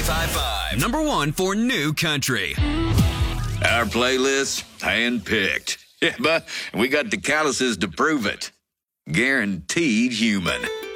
95.5. Number one for new country. Our playlist, hand-picked. Yeah, but we got the calluses to prove it. Guaranteed human.